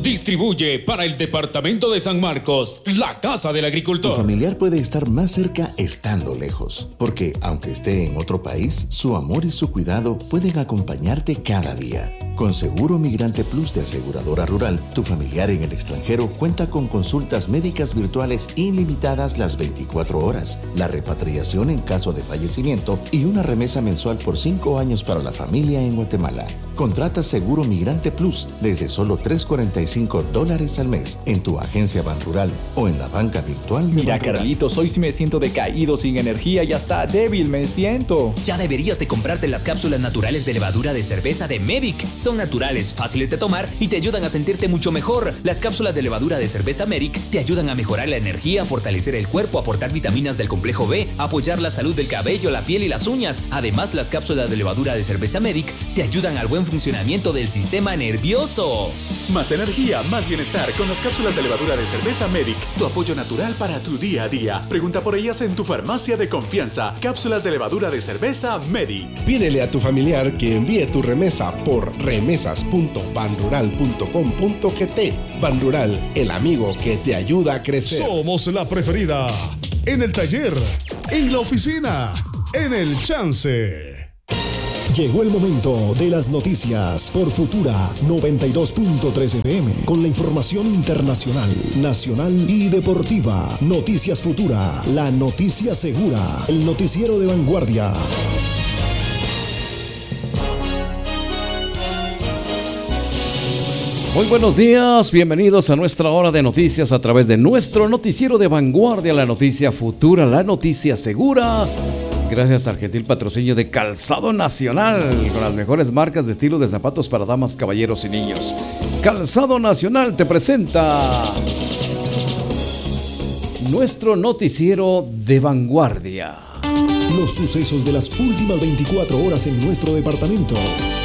Distribuye para el departamento de San Marcos, la Casa del Agricultor. Tu familiar puede estar más cerca estando lejos, porque aunque esté en otro país, su amor y su cuidado pueden acompañarte cada día. Con Seguro Migrante Plus de Aseguradora Rural, tu familiar en el extranjero cuenta con consultas médicas virtuales ilimitadas las 24 horas, la repatriación en caso de fallecimiento y una remesa mensual por 5 años para la familia en Guatemala. Contrata Seguro Migrante Plus desde solo $3.45 al mes en tu agencia Banrural o en la banca virtual de Mira, Banrural. Carlitos, hoy sí me siento decaído, sin energía y hasta débil me siento. Ya deberías de comprarte las cápsulas naturales de levadura de cerveza de Medic. Son naturales, fáciles de tomar y te ayudan a sentirte mucho mejor. Las cápsulas de levadura de cerveza Medic te ayudan a mejorar la energía, fortalecer el cuerpo, aportar vitaminas del complejo B, apoyar la salud del cabello, la piel y las uñas. Además, las cápsulas de levadura de cerveza Medic te ayudan al buen funcionamiento del sistema nervioso. Más energía, más bienestar con las cápsulas de levadura de cerveza Medic. Tu apoyo natural para tu día a día. Pregunta por ellas en tu farmacia de confianza. Cápsulas de levadura de cerveza Medic. Pídele a tu familiar que envíe tu remesa por remesas.banrural.com.gt. Banrural, el amigo que te ayuda a crecer. Somos la preferida. En el taller, en la oficina, en el chance. Llegó el momento de las noticias por Futura 92.3 FM con la información internacional, nacional y deportiva. Noticias Futura, la noticia segura, el noticiero de vanguardia. Muy buenos días, bienvenidos a nuestra hora de noticias a través de nuestro noticiero de vanguardia, la noticia futura, la noticia segura. Gracias al gentil patrocinio de Calzado Nacional, con las mejores marcas de estilo de zapatos para damas, caballeros y niños. Calzado Nacional te presenta nuestro noticiero de vanguardia. Los sucesos de las últimas 24 horas en nuestro departamento.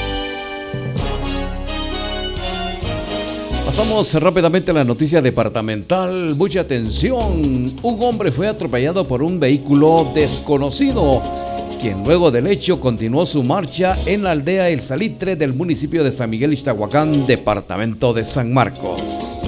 Pasamos rápidamente a la noticia departamental. Mucha atención. Un hombre fue atropellado por un vehículo desconocido, quien luego del hecho continuó su marcha en la aldea El Salitre del municipio de San Miguel Ixtahuacán, departamento de San Marcos.